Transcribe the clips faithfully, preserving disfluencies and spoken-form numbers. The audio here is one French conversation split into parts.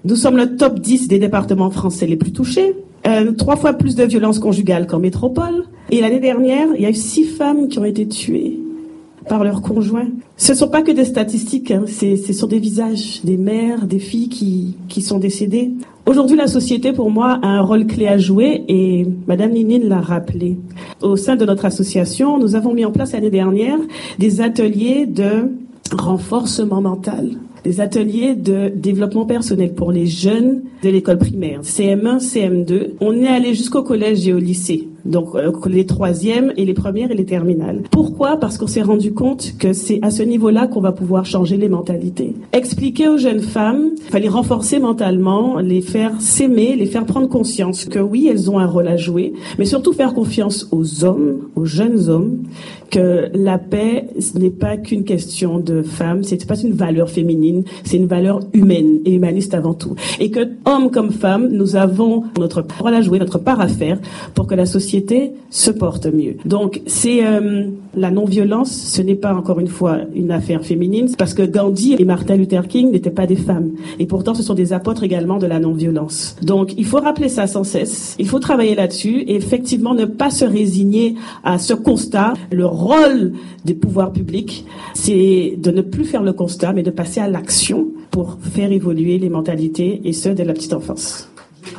Nous sommes le top dix des départements français les plus touchés. Euh, trois fois plus de violences conjugales qu'en métropole. Et l'année dernière, il y a eu six femmes qui ont été tuées par leur conjoint. Ce ne sont pas que des statistiques, hein, c'est, c'est sur des visages, des mères, des filles qui, qui sont décédées. Aujourd'hui, la société, pour moi, a un rôle clé à jouer et Madame Ninine l'a rappelé. Au sein de notre association, nous avons mis en place l'année dernière des ateliers de renforcement mental, des ateliers de développement personnel pour les jeunes de l'école primaire, C M un, C M deux. On est allé jusqu'au collège et au lycée, donc euh, les troisièmes et les premières et les terminales. Pourquoi ? Parce qu'on s'est rendu compte que c'est à ce niveau-là qu'on va pouvoir changer les mentalités. Expliquer aux jeunes femmes, il fallait renforcer mentalement, les faire s'aimer, les faire prendre conscience que oui, elles ont un rôle à jouer, mais surtout faire confiance aux hommes, aux jeunes hommes, que la paix, ce n'est pas qu'une question de femmes, c'est pas une valeur féminine, c'est une valeur humaine et humaniste avant tout. Et que, hommes comme femmes, nous avons notre rôle à jouer, notre part à faire pour que la société se porte mieux. Donc, c'est euh, la non-violence, ce n'est pas encore une fois une affaire féminine, parce que Gandhi et Martin Luther King n'étaient pas des femmes. Et pourtant, ce sont des apôtres également de la non-violence. Donc, il faut rappeler ça sans cesse. Il faut travailler là-dessus et effectivement ne pas se résigner à ce constat. Le rôle des pouvoirs publics, c'est de ne plus faire le constat, mais de passer à l'action pour faire évoluer les mentalités et ce, dès la petite enfance.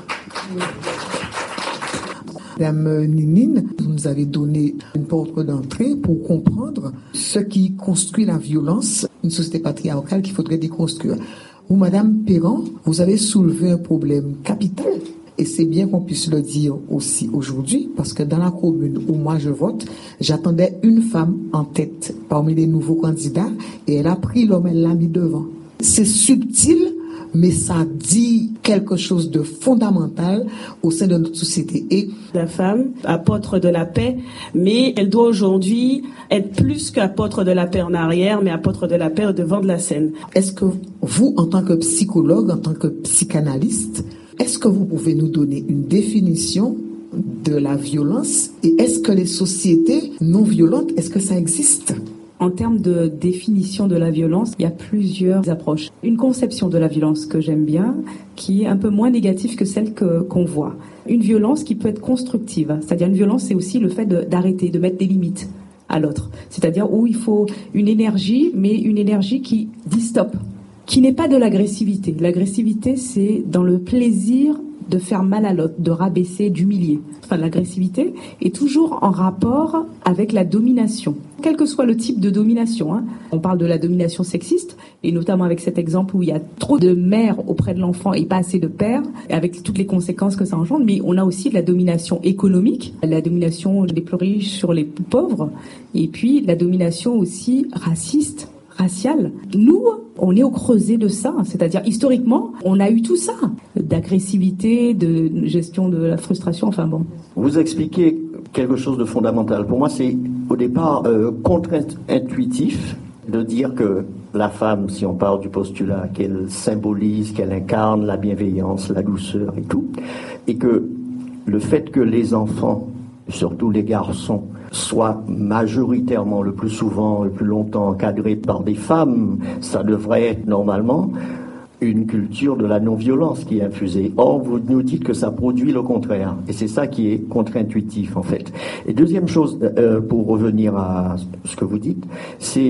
Madame Ninine, vous nous avez donné une porte d'entrée pour comprendre ce qui construit la violence, une société patriarcale qu'il faudrait déconstruire. Vous, Madame Perron, vous avez soulevé un problème capital. Et c'est bien qu'on puisse le dire aussi aujourd'hui, parce que dans la commune où moi je vote, j'attendais une femme en tête parmi les nouveaux candidats, et elle a pris l'homme, elle l'a mis devant. C'est subtil, mais ça dit quelque chose de fondamental au sein de notre société. Et la femme, apôtre de la paix, mais elle doit aujourd'hui être plus qu'apôtre de la paix en arrière, mais apôtre de la paix au devant de la scène. Est-ce que vous, en tant que psychologue, en tant que psychanalyste, est-ce que vous pouvez nous donner une définition de la violence et est-ce que les sociétés non violentes, est-ce que ça existe ? En termes de définition de la violence, il y a plusieurs approches. Une conception de la violence que j'aime bien, qui est un peu moins négative que celle que, qu'on voit. Une violence qui peut être constructive, c'est-à-dire une violence, c'est aussi le fait de, d'arrêter, de mettre des limites à l'autre. C'est-à-dire où il faut une énergie, mais une énergie qui dit stop, qui n'est pas de l'agressivité. L'agressivité, c'est dans le plaisir de faire mal à l'autre, de rabaisser, d'humilier. Enfin, l'agressivité est toujours en rapport avec la domination, quel que soit le type de domination. Hein. On parle de la domination sexiste, et notamment avec cet exemple où il y a trop de mères auprès de l'enfant et pas assez de pères, avec toutes les conséquences que ça engendre. Mais on a aussi de la domination économique, la domination des plus riches sur les plus pauvres, et puis la domination aussi raciste, raciale. Nous, on est au creuset de ça, c'est-à-dire historiquement, on a eu tout ça, d'agressivité, de gestion de la frustration, enfin bon. Vous expliquez quelque chose de fondamental. Pour moi, c'est au départ euh, contre-intuitif de dire que la femme, si on parle du postulat, qu'elle symbolise, qu'elle incarne la bienveillance, la douceur et tout, et que le fait que les enfants, surtout les garçons, soient majoritairement, le plus souvent, le plus longtemps encadrés par des femmes, ça devrait être normalement une culture de la non-violence qui est infusée. Or, vous nous dites que ça produit le contraire. Et c'est ça qui est contre-intuitif, en fait. Et deuxième chose, euh, pour revenir à ce que vous dites, c'est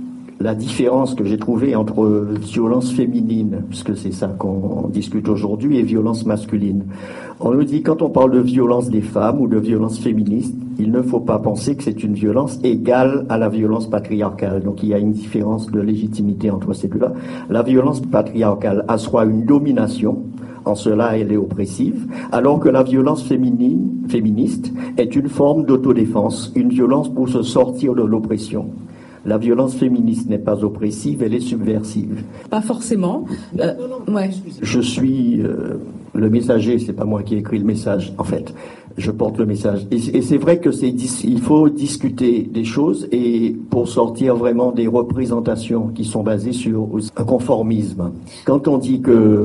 la différence que j'ai trouvée entre violence féminine, puisque c'est ça qu'on discute aujourd'hui, et violence masculine. On nous dit, quand on parle de violence des femmes ou de violence féministe, il ne faut pas penser que c'est une violence égale à la violence patriarcale. Donc il y a une différence de légitimité entre ces deux-là. La violence patriarcale assoit une domination, en cela elle est oppressive, alors que la violence féminine, féministe est une forme d'autodéfense, une violence pour se sortir de l'oppression. La violence féministe n'est pas oppressive, elle est subversive. Pas forcément. Euh, ouais. Je suis euh, le messager, c'est pas moi qui ai écrit le message, en fait. Je porte le message. Et, et c'est vrai que c'est, il faut discuter des choses et pour sortir vraiment des représentations qui sont basées sur un conformisme. Quand on dit que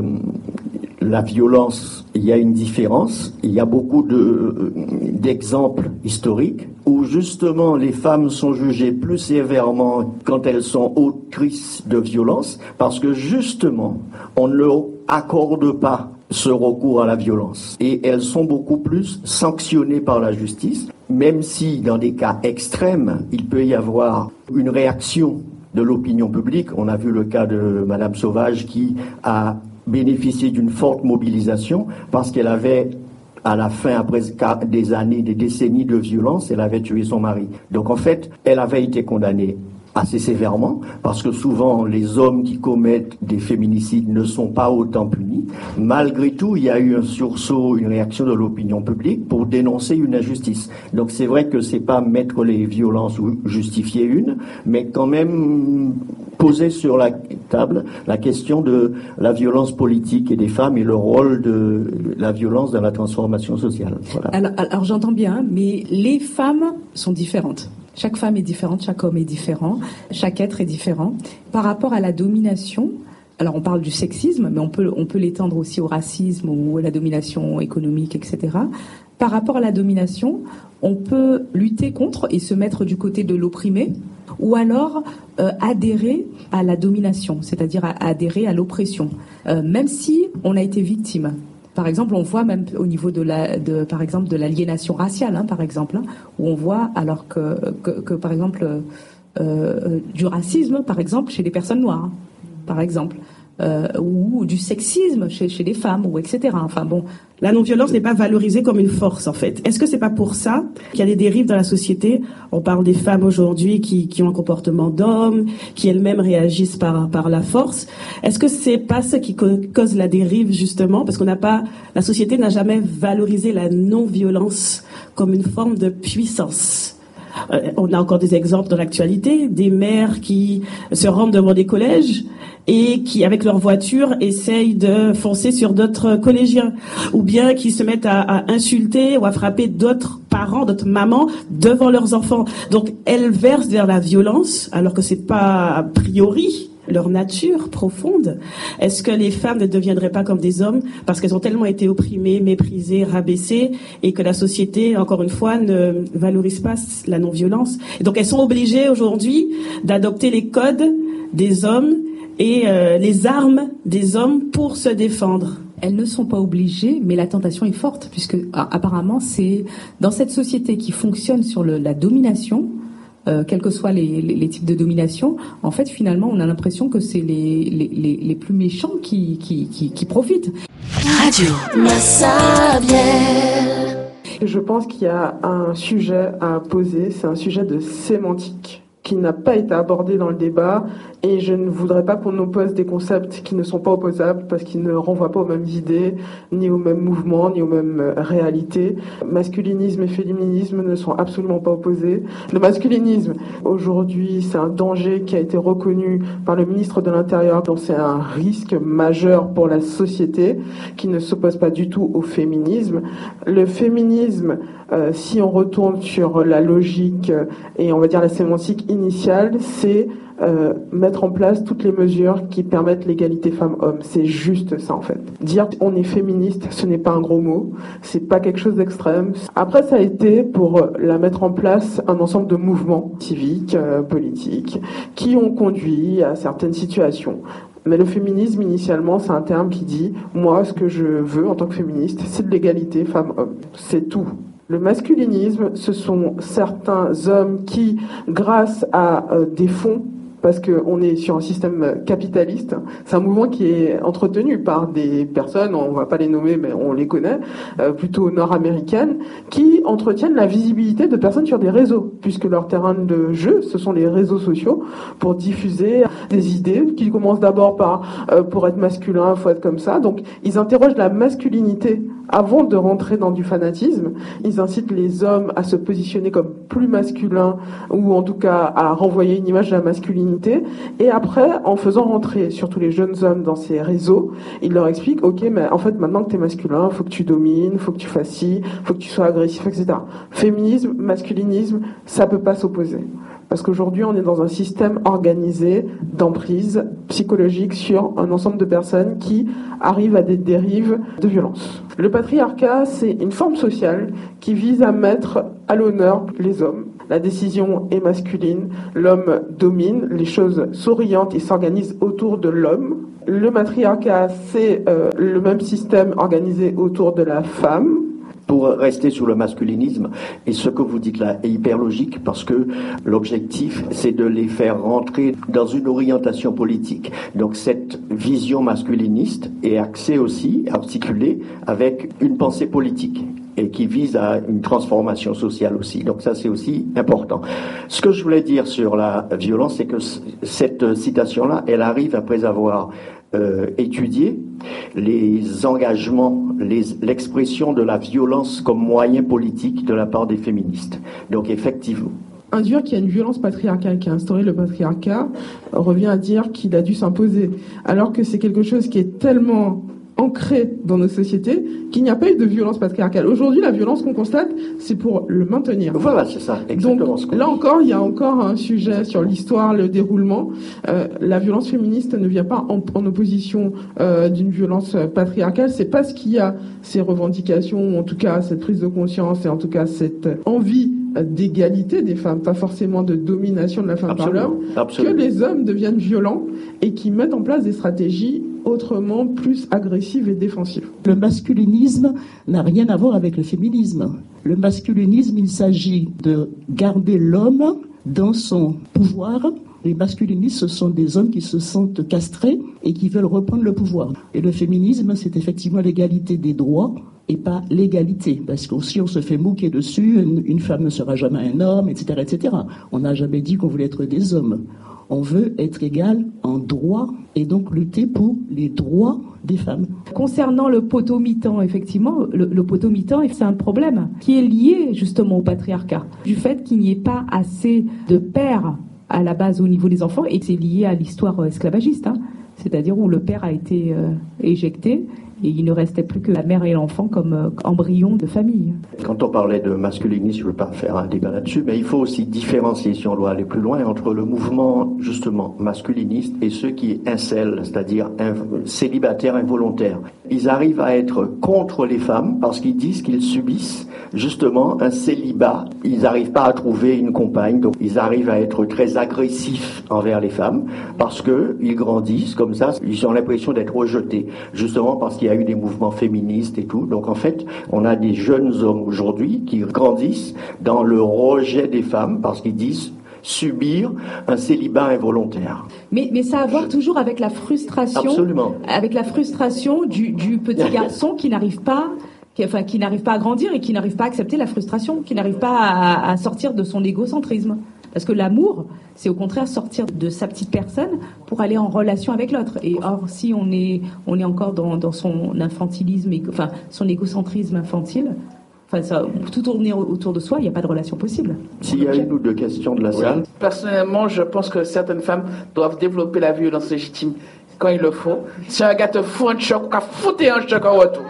la violence, il y a une différence, il y a beaucoup de, d'exemples historiques où justement les femmes sont jugées plus sévèrement quand elles sont autrices de violence parce que justement on ne leur accordent pas ce recours à la violence. Et elles sont beaucoup plus sanctionnées par la justice, même si dans des cas extrêmes, il peut y avoir une réaction de l'opinion publique. On a vu le cas de Madame Sauvage qui a bénéficié d'une forte mobilisation parce qu'elle avait, à la fin, après des années, des décennies de violence, elle avait tué son mari. Donc en fait, elle avait été condamnée assez sévèrement, parce que souvent les hommes qui commettent des féminicides ne sont pas autant punis. Malgré tout, il y a eu un sursaut, une réaction de l'opinion publique pour dénoncer une injustice. Donc c'est vrai que c'est pas mettre les violences ou justifier une, mais quand même poser sur la table la question de la violence politique et des femmes et le rôle de la violence dans la transformation sociale. Voilà. Alors, alors j'entends bien, mais les femmes sont différentes. Chaque femme est différente, chaque homme est différent, chaque être est différent. Par rapport à la domination, alors on parle du sexisme, mais on peut, on peut l'étendre aussi au racisme ou à la domination économique, et cetera. Par rapport à la domination, on peut lutter contre et se mettre du côté de l'opprimé, ou alors euh, adhérer à la domination, c'est-à-dire à, à adhérer à l'oppression, euh, même si on a été victime. Par exemple, on voit même au niveau de la, de, par exemple, de l'aliénation raciale, hein, par exemple, hein, où on voit alors que, que, que par exemple, euh, du racisme, par exemple, chez les personnes noires, hein, par exemple, euh, ou du sexisme chez, chez les femmes, ou et cetera. Enfin bon. La non-violence n'est pas valorisée comme une force, en fait. Est-ce que c'est pas pour ça qu'il y a des dérives dans la société? On parle des femmes aujourd'hui qui, qui ont un comportement d'homme, qui elles-mêmes réagissent par, par la force. Est-ce que c'est pas ce qui cause la dérive, justement? Parce qu'on n'a pas, la société n'a jamais valorisé la non-violence comme une forme de puissance. Euh, on a encore des exemples dans l'actualité, des mères qui se rendent devant des collèges et qui, avec leur voiture, essayent de foncer sur d'autres collégiens, ou bien qui se mettent à, à insulter ou à frapper d'autres parents, d'autres mamans devant leurs enfants. Donc, elles versent vers la violence, alors que c'est pas a priori leur nature profonde. Est-ce que les femmes ne deviendraient pas comme des hommes parce qu'elles ont tellement été opprimées, méprisées, rabaissées, et que la société, encore une fois, ne valorise pas la non-violence? Et donc, elles sont obligées aujourd'hui d'adopter les codes des hommes et euh, les armes des hommes pour se défendre. Elles ne sont pas obligées, mais la tentation est forte, puisque apparemment, c'est dans cette société qui fonctionne sur le, la domination, Euh, quels que soient les, les, les types de domination, en fait, finalement, on a l'impression que c'est les, les, les, les plus méchants qui, qui, qui, qui profitent. Radio Massabielle. Je pense qu'il y a un sujet à poser, c'est un sujet de sémantique qui n'a pas été abordé dans le débat, et je ne voudrais pas qu'on oppose des concepts qui ne sont pas opposables parce qu'ils ne renvoient pas aux mêmes idées, ni aux mêmes mouvements, ni aux mêmes réalités. Masculinisme et féminisme ne sont absolument pas opposés. Le masculinisme, aujourd'hui, c'est un danger qui a été reconnu par le ministre de l'Intérieur, donc c'est un risque majeur pour la société, qui ne s'oppose pas du tout au féminisme. Le féminisme, euh, si on retourne sur la logique euh, et on va dire la sémantique initiale, c'est Euh, mettre en place toutes les mesures qui permettent l'égalité femmes-hommes. C'est juste ça, en fait. Dire on est féministe, ce n'est pas un gros mot, c'est pas quelque chose d'extrême. Après, ça a été pour la mettre en place un ensemble de mouvements civiques, euh, politiques, qui ont conduit à certaines situations. Mais le féminisme, initialement, c'est un terme qui dit moi, ce que je veux en tant que féministe, c'est de l'égalité femmes-hommes. C'est tout. Le masculinisme, ce sont certains hommes qui, grâce à euh, des fonds, parce qu'on est sur un système capitaliste, c'est un mouvement qui est entretenu par des personnes, on ne va pas les nommer, mais on les connaît, euh, plutôt nord-américaines, qui entretiennent la visibilité de personnes sur des réseaux, puisque leur terrain de jeu, ce sont les réseaux sociaux, pour diffuser des idées qui commencent d'abord par euh, pour être masculin, il faut être comme ça. Donc, ils interrogent la masculinité avant de rentrer dans du fanatisme. Ils incitent les hommes à se positionner comme plus masculins, ou en tout cas à renvoyer une image de la masculinité. Et après, en faisant rentrer surtout les jeunes hommes dans ces réseaux, ils leur expliquent, ok, mais en fait, maintenant que t'es masculin, faut que tu domines, faut que tu fasses ci, faut que tu sois agressif, et cetera. Féminisme, masculinisme, ça peut pas s'opposer. Parce qu'aujourd'hui, on est dans un système organisé d'emprise psychologique sur un ensemble de personnes qui arrivent à des dérives de violence. Le patriarcat, c'est une forme sociale qui vise à mettre à l'honneur les hommes La décision est masculine, l'homme domine, les choses s'orientent et s'organisent autour de l'homme. Le matriarcat, c'est euh, le même système organisé autour de la femme. Pour rester sur le masculinisme, et ce que vous dites là est hyper logique parce que l'objectif c'est de les faire rentrer dans une orientation politique. Donc cette vision masculiniste est axée aussi, articulée avec une pensée politique et qui vise à une transformation sociale aussi. Donc ça c'est aussi important. Ce que je voulais dire sur la violence, c'est que cette citation-là, elle arrive après avoir Euh, étudier les engagements, les, l'expression de la violence comme moyen politique de la part des féministes. Donc effectivement. Induire qu'il y a une violence patriarcale qui a instauré le patriarcat revient à dire qu'il a dû s'imposer, alors que c'est quelque chose qui est tellement ancré dans nos sociétés qu'il n'y a pas eu de violence patriarcale. Aujourd'hui, la violence qu'on constate, c'est pour le maintenir. Voilà, c'est ça, exactement. Donc, ce là encore, il y a encore un sujet sur l'histoire, le déroulement. Euh, la violence féministe ne vient pas en, en opposition euh, d'une violence patriarcale. C'est parce qu'il y a ces revendications, ou en tout cas cette prise de conscience et en tout cas cette envie d'égalité des femmes, pas forcément de domination de la femme absolument, par l'homme, absolument. que les hommes deviennent violents et qui mettent en place des stratégies autrement plus agressives et défensives. Le masculinisme n'a rien à voir avec le féminisme. Le masculinisme, il s'agit de garder l'homme dans son pouvoir. Les masculinistes, ce sont des hommes qui se sentent castrés et qui veulent reprendre le pouvoir. Et le féminisme, c'est effectivement l'égalité des droits et pas l'égalité. Parce qu'aussi, on se fait moquer dessus, une, une femme ne sera jamais un homme, et cetera, et cetera. On n'a jamais dit qu'on voulait être des hommes. On veut être égal en droit et donc lutter pour les droits des femmes. Concernant le potomitan, effectivement, le, le potomitan, c'est un problème qui est lié justement au patriarcat. Du fait qu'il n'y ait pas assez de pères à la base au niveau des enfants et que c'est lié à l'histoire esclavagiste, hein, c'est-à-dire où le père a été euh, éjecté et il ne restait plus que la mère et l'enfant comme euh, embryons de famille. Quand on parlait de masculinisme, je ne veux pas faire un débat là-dessus, mais il faut aussi différencier, si on doit aller plus loin, entre le mouvement justement masculiniste et ceux qui incèlent, c'est-à-dire inv- célibataires involontaires. Ils arrivent à être contre les femmes parce qu'ils disent qu'ils subissent justement un célibat. Ils n'arrivent pas à trouver une compagne, donc ils arrivent à être très agressifs envers les femmes parce qu'ils grandissent comme ça, ils ont l'impression d'être rejetés, justement parce qu'il y a eu des mouvements féministes et tout. Donc en fait, on a des jeunes hommes aujourd'hui qui grandissent dans le rejet des femmes parce qu'ils disent subir un célibat involontaire. Mais, mais ça a à voir toujours avec la frustration, Absolument. avec la frustration du, du petit garçon qui n'arrive pas, qui, enfin, qui n'arrive pas à grandir et qui n'arrive pas à accepter la frustration, qui n'arrive pas à, à sortir de son égocentrisme. Parce que l'amour, c'est au contraire sortir de sa petite personne pour aller en relation avec l'autre. Et or, si on est, on est encore dans, dans son infantilisme, enfin, son égocentrisme infantile, enfin, ça, tout tourner autour de soi, il n'y a pas de relation possible. S'il y a une ou deux questions de la salle. Oui. Personnellement, je pense que certaines femmes doivent développer la violence légitime quand il le faut. Si un gars te fout un choc, on va foutre un choc en retour.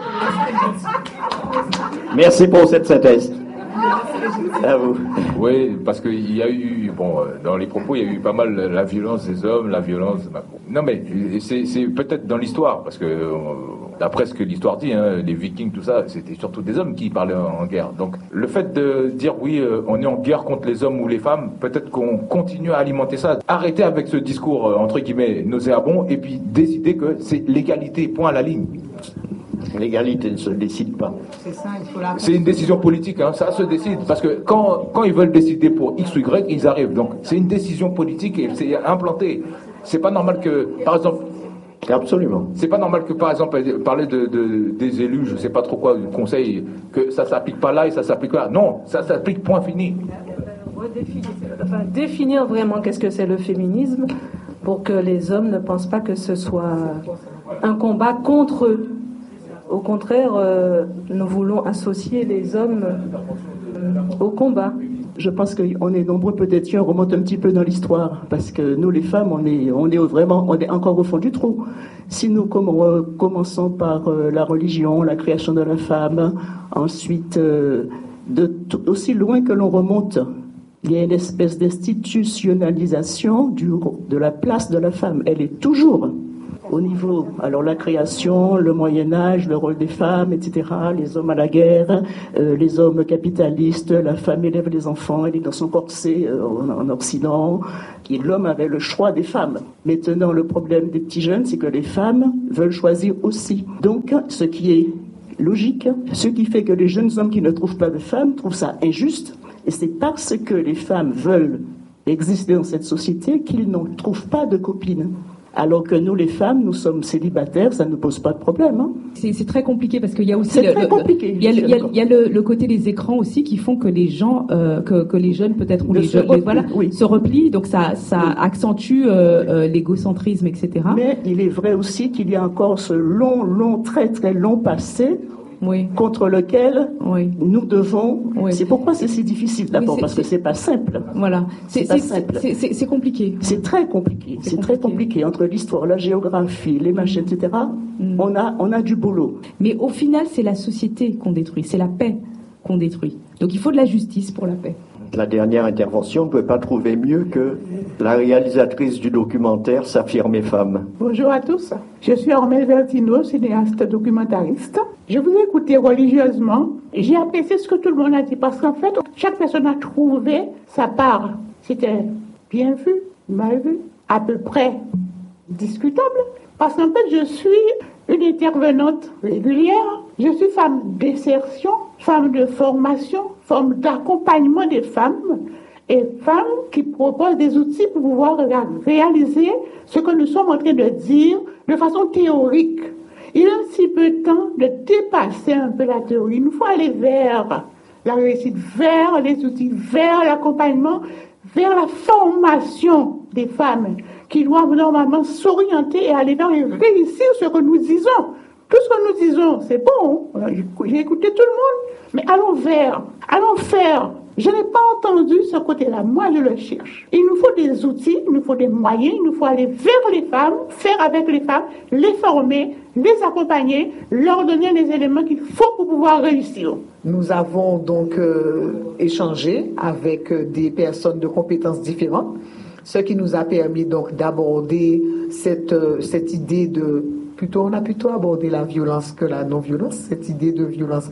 Merci pour cette synthèse. À vous. Oui, parce qu'il y a eu, bon, dans les propos, il y a eu pas mal la violence des hommes, la violence... Non mais, c'est, c'est peut-être dans l'histoire, parce que d'après ce que l'histoire dit, hein, les Vikings, tout ça, c'était surtout des hommes qui parlaient en, en guerre. Donc, le fait de dire, oui, euh, on est en guerre contre les hommes ou les femmes, peut-être qu'on continue à alimenter ça. Arrêter avec ce discours, euh, entre guillemets, nauséabond, et puis décider que c'est l'égalité, point à la ligne. L'égalité ne se décide pas. C'est ça, il faut la... C'est une décision politique, hein, ça se décide. Parce que quand, quand ils veulent décider pour X ou Y, ils arrivent. Donc c'est une décision politique et c'est implanté. C'est pas normal que, par exemple... Absolument. C'est pas normal que, par exemple, parler de, de, des élus, je sais pas trop quoi, du conseil, que ça s'applique pas là et ça s'applique là. Non, ça s'applique, point fini. Redéfinir, enfin, définir vraiment qu'est-ce que c'est le féminisme pour que les hommes ne pensent pas que ce soit un combat contre eux. Au contraire, euh, nous voulons associer les hommes euh, au combat. Je pense qu'on est nombreux, peut-être, si on remonte un petit peu dans l'histoire, parce que nous, les femmes, on est, on est vraiment, on est encore au fond du trou. Si nous com- commençons par euh, la religion, la création de la femme, ensuite, euh, de t- aussi loin que l'on remonte, il y a une espèce d'institutionnalisation du, de la place de la femme. Elle est toujours au niveau, alors la création, le Moyen-Âge, le rôle des femmes, et cetera, les hommes à la guerre, euh, les hommes capitalistes, la femme élève les enfants, elle est dans son corset euh, en, en Occident, et l'homme avait le choix des femmes. Maintenant, le problème des petits jeunes, c'est que les femmes veulent choisir aussi. Donc, ce qui est logique, ce qui fait que les jeunes hommes qui ne trouvent pas de femmes trouvent ça injuste, et c'est parce que les femmes veulent exister dans cette société qu'ils n'en trouvent pas de copines. Alors que nous, les femmes, nous sommes célibataires, ça ne pose pas de problème. Hein. C'est, c'est très compliqué parce qu'il y a aussi c'est le, très le, compliqué, il y a, le, il y a, il y a le, le côté des écrans aussi qui font que les gens, euh, que, que les jeunes peut-être ou les jeunes, replient, voilà, oui. se replient. Donc ça, ça oui. accentue euh, euh, l'égocentrisme, et cetera. Mais il est vrai aussi qu'il y a encore ce long, long, très, très long passé. Oui. Contre lequel oui. nous devons. Oui. C'est pourquoi c'est si difficile d'abord, oui, parce que c'est pas simple. Voilà, c'est, c'est pas simple. C'est, c'est, c'est compliqué. C'est très compliqué. C'est, c'est compliqué. très compliqué entre l'histoire, la géographie, les machines, et cetera. Mm. On a, on a du boulot. Mais au final, c'est la société qu'on détruit, c'est la paix qu'on détruit. Donc il faut de la justice pour la paix. La dernière intervention, on ne peut pas trouver mieux que la réalisatrice du documentaire Saphir mes femmes. Bonjour à tous, je suis Ormel Vertino, cinéaste documentariste. Je vous ai écouté religieusement. J'ai apprécié ce que tout le monde a dit parce qu'en fait, chaque personne a trouvé sa part. C'était bien vu, mal vu, à peu près discutable. Parce qu'en fait, je suis une intervenante régulière. Je suis femme d'insertion, femme de formation, femme d'accompagnement des femmes et femme qui propose des outils pour pouvoir réaliser ce que nous sommes en train de dire de façon théorique. Il est un petit peu temps de dépasser un peu la théorie. Il nous faut aller vers la réussite, vers les outils, vers l'accompagnement, vers la formation des femmes qui doivent normalement s'orienter et aller vers et réussir ce que nous disons. Tout ce que nous disons, c'est bon, j'ai écouté tout le monde, mais allons vers, allons faire. Je n'ai pas entendu ce côté-là, moi je le cherche. Il nous faut des outils, il nous faut des moyens, il nous faut aller vers les femmes, faire avec les femmes, les former, les accompagner, leur donner les éléments qu'il faut pour pouvoir réussir. Nous avons donc euh, échangé avec euh, des personnes de compétences différentes, ce qui nous a permis donc d'aborder cette, euh, cette idée de... Plutôt, on a plutôt abordé la violence que la non-violence, cette idée de violence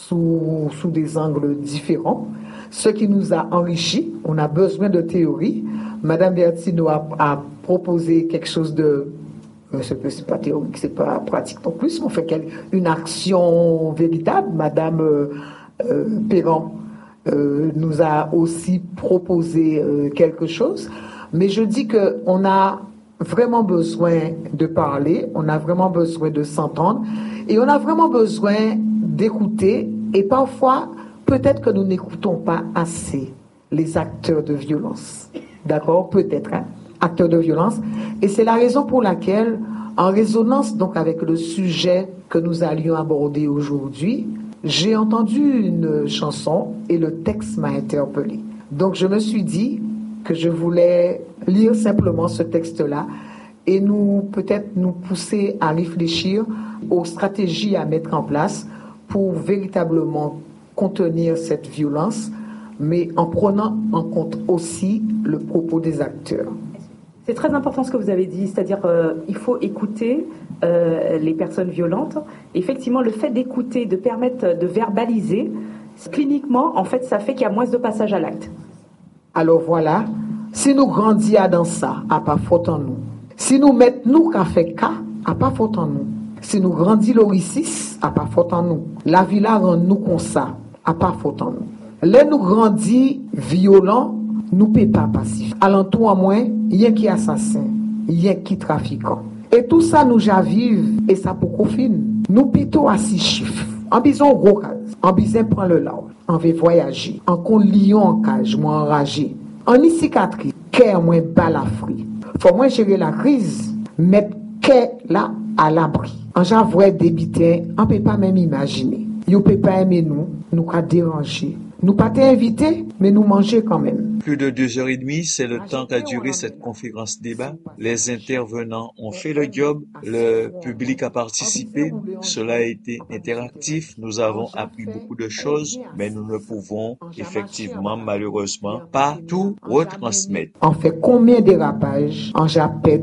sous, sous des angles différents, ce qui nous a enrichi. On a besoin de théorie. Madame Vertino a, a proposé quelque chose de... Euh, c'est pas théorique, c'est pas pratique non plus, mais on fait une action véritable. Madame euh, euh, Perron euh, nous a aussi proposé euh, quelque chose. Mais je dis qu'on a vraiment besoin de parler, on a vraiment besoin de s'entendre et on a vraiment besoin d'écouter et parfois peut-être que nous n'écoutons pas assez les acteurs de violence. D'accord? Peut-être, hein? Acteurs de violence. Et c'est la raison pour laquelle, en résonance donc avec le sujet que nous allions aborder aujourd'hui, j'ai entendu une chanson et le texte m'a interpellé. Donc je me suis dit que je voulais lire simplement ce texte-là et nous peut-être nous pousser à réfléchir aux stratégies à mettre en place pour véritablement contenir cette violence, mais en prenant en compte aussi le propos des acteurs. C'est très important ce que vous avez dit, c'est-à-dire euh, il faut écouter euh, les personnes violentes. Effectivement, le fait d'écouter, de permettre de verbaliser, cliniquement, en fait, ça fait qu'il y a moins de passage à l'acte. Alors voilà, si nous grandissons dans ça, à pas faute en nous. Si nous mettons nous qu'à faire cas, à pas faute en nous. Si nous grandissons l'oricis, à pas faute en nous. La vie là rend nous comme ça, à pas faute en nous. Là nous grandissons violents, nous ne pas passifs. Alentour en moins, il y a qui assassin, il y a qui trafiquant. Et tout ça nous javive et ça pour confine. Nous pitons à six chiffres. En bison gros cas, en bison prend le large, en veut voyager, en con lion en cage, moi enragé. En y cicatrice, qu'est moins balafri. Faut moins gérer la crise, mettre qu'est là à l'abri. En j'avoue débiter, on peut pas même imaginer. Yo peut pas aimer nous, nous pas déranger. Nous pas t'inviter, mais nous manger quand même. Plus de deux heures et demie, c'est le temps qu'a duré cette conférence débat. Les intervenants ont fait le job, le public a participé, cela a été interactif, nous avons appris beaucoup de choses, mais nous ne pouvons effectivement, malheureusement, pas tout retransmettre. On fait combien de dérapages en j'appelle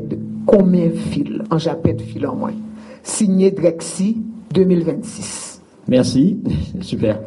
combien fil, en japet fil en moins. Signé Drexy, deux mille vingt-six. Merci, super.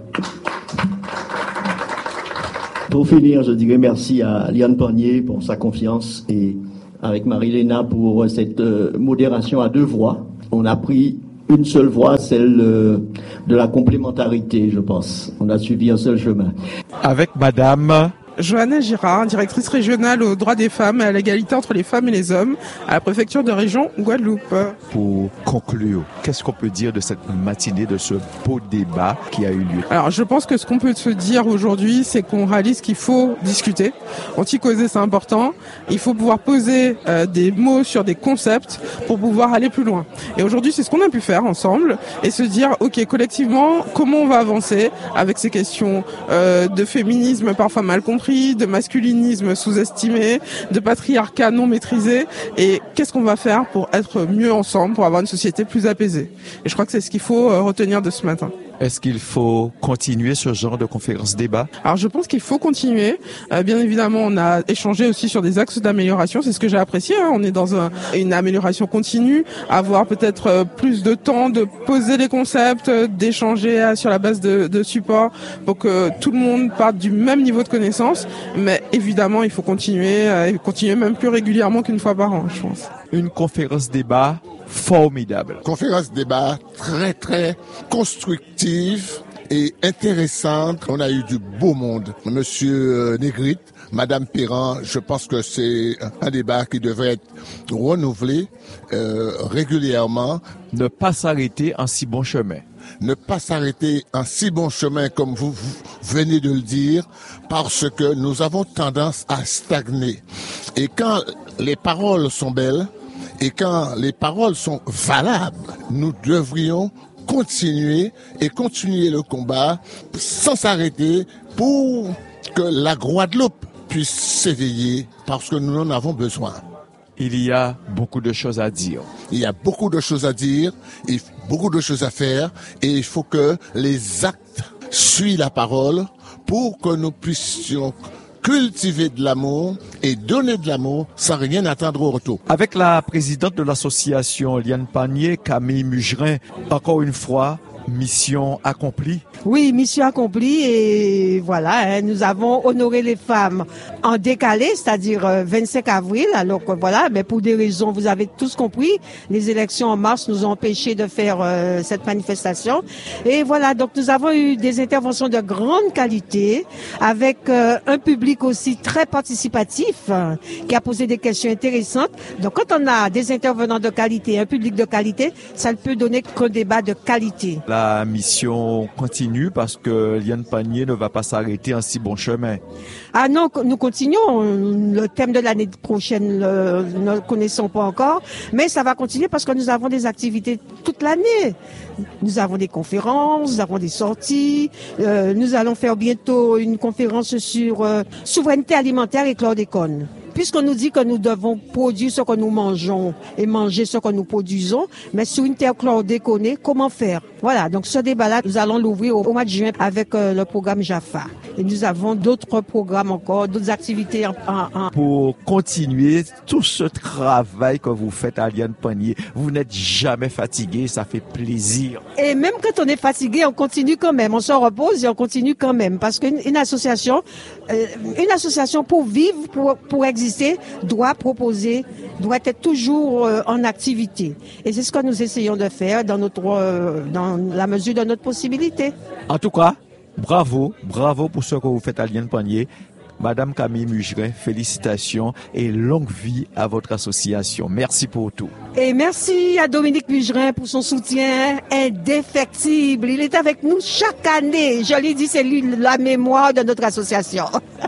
Pour finir, je dirais merci à Liane Panier pour sa confiance et avec Marie-Léna pour cette euh, modération à deux voix. On a pris une seule voie, celle euh, de la complémentarité, je pense. On a suivi un seul chemin. Avec Madame Johanna Girard, directrice régionale aux droits des femmes et à l'égalité entre les femmes et les hommes à la préfecture de région Guadeloupe. Pour conclure, qu'est-ce qu'on peut dire de cette matinée, de ce beau débat qui a eu lieu? Alors, je pense que ce qu'on peut se dire aujourd'hui, c'est qu'on réalise qu'il faut discuter. Anti-causer, c'est important. Il faut pouvoir poser euh, des mots sur des concepts pour pouvoir aller plus loin. Et aujourd'hui, c'est ce qu'on a pu faire ensemble et se dire, ok, collectivement, comment on va avancer avec ces questions euh, de féminisme parfois mal compris, de masculinisme sous-estimé, de patriarcat non maîtrisé, et qu'est-ce qu'on va faire pour être mieux ensemble, pour avoir une société plus apaisée. Et je crois que c'est ce qu'il faut retenir de ce matin. Est-ce qu'il faut continuer ce genre de conférence-débat? Alors je pense qu'il faut continuer. Euh, bien évidemment, on a échangé aussi sur des axes d'amélioration. C'est ce que j'ai apprécié. Hein. On est dans un, une amélioration continue, avoir peut-être euh, plus de temps de poser les concepts, euh, d'échanger euh, sur la base de, de support pour que tout le monde parte du même niveau de connaissance. Mais évidemment, il faut continuer, euh, continuer même plus régulièrement qu'une fois par an, je pense. Une conférence-débat formidable. Conférence débat très très constructive et intéressante. On a eu du beau monde. Monsieur Negrit, Madame Perrin, je pense que c'est un débat qui devrait être renouvelé euh, régulièrement. Ne pas s'arrêter en si bon chemin. Ne pas s'arrêter en si bon chemin comme vous, vous venez de le dire, parce que nous avons tendance à stagner. Et quand les paroles sont belles, et quand les paroles sont valables, nous devrions continuer et continuer le combat sans s'arrêter pour que la Guadeloupe puisse s'éveiller parce que nous en avons besoin. Il y a beaucoup de choses à dire. Il y a beaucoup de choses à dire, et beaucoup de choses à faire, et il faut que les actes suivent la parole pour que nous puissions cultiver de l'amour et donner de l'amour sans rien attendre au retour. Avec la présidente de l'association Liane Panier, Camille Mugerin, encore une fois, mission accomplie. Oui, mission accomplie et voilà, hein, nous avons honoré les femmes en décalé, c'est-à-dire euh, vingt-cinq avril, alors que voilà, mais pour des raisons, vous avez tous compris, les élections en mars nous ont empêché de faire euh, cette manifestation. Et voilà, donc nous avons eu des interventions de grande qualité avec euh, un public aussi très participatif euh, qui a posé des questions intéressantes. Donc quand on a des intervenants de qualité, un public de qualité, ça ne peut donner qu'un débat de qualité. La mission continue parce que Liane Panier ne va pas s'arrêter en si bon chemin. Ah non, nous continuons. Le thème de l'année prochaine, le, nous ne le connaissons pas encore, mais ça va continuer parce que nous avons des activités toute l'année. Nous avons des conférences, nous avons des sorties. Euh, nous allons faire bientôt une conférence sur euh, souveraineté alimentaire et chlordécone. Puisqu'on nous dit que nous devons produire ce que nous mangeons et manger ce que nous produisons, mais sur une terre chlordéconée, comment faire? Voilà, donc ce débat-là, nous allons l'ouvrir au, au mois de juin avec euh, le programme Jaffa. Et nous avons d'autres programmes encore, d'autres activités. En, en, en... Pour continuer tout ce travail que vous faites à Liane Panier, vous n'êtes jamais fatigué, ça fait plaisir. Et même quand on est fatigué, on continue quand même, on se repose et on continue quand même. Parce qu'une une association, euh, une association pour vivre, pour, pour exister, doit proposer, doit être toujours euh, en activité. Et c'est ce que nous essayons de faire dans notre, euh, dans la mesure de notre possibilité. En tout cas, bravo, bravo pour ce que vous faites à Liane Panier. Madame Camille Mugerin, félicitations et longue vie à votre association. Merci pour tout. Et merci à Dominique Mugerin pour son soutien indéfectible. Il est avec nous chaque année. Je lui dis, c'est lui la mémoire de notre association.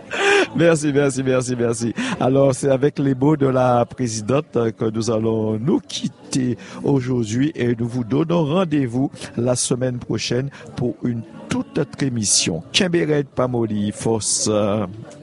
Merci, merci, merci, merci. Alors, c'est avec les mots de la présidente que nous allons nous quitter aujourd'hui et nous vous donnons rendez-vous la semaine prochaine pour une toute autre émission. Kimberly Pamoli, force.